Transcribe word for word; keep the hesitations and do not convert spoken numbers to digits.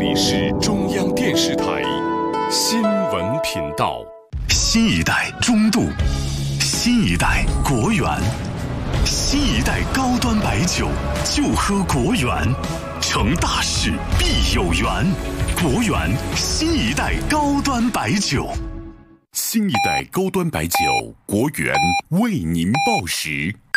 里是中央电视台新闻频道。 新一代中度，新一代国源，新一代高端白酒，就喝国源，成大事必有缘。国源新一代高端白酒， 新一代高端白酒，国源为您报时。